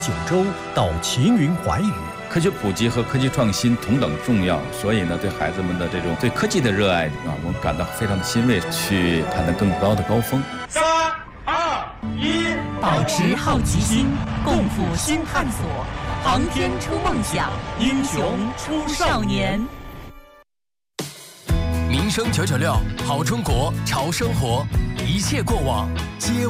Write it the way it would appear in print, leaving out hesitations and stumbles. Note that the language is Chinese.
九州到秦云怀语， 科学普及和科技创新同等重要，所以呢，对孩子们的这种对科技的热爱啊，我感到非常的欣慰，去攀登更高的高峰。 3、2、1， 保持好奇心，共赴新探索，航天出梦想，英雄出少年。 民生996，好中国，潮生活，一切过往皆